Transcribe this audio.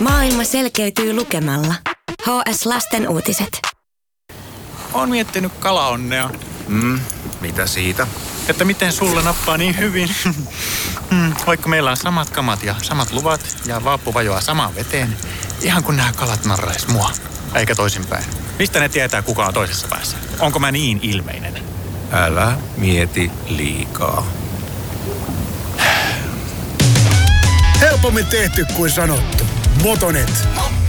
Maailma selkeytyy lukemalla. HS Lasten uutiset. Oon miettinyt kalaonnea. Mitä siitä? Että miten sulla nappaa niin hyvin. Vaikka meillä on samat kamat ja samat luvat ja vaappu vajoaa samaan veteen. Ihan kun nämä kalat narrais mua. Eikä toisinpäin. Mistä ne tietää, kuka on toisessa päässä? Onko mä niin ilmeinen? Älä mieti liikaa. Helpommin tehty kuin sanottu. Motonet.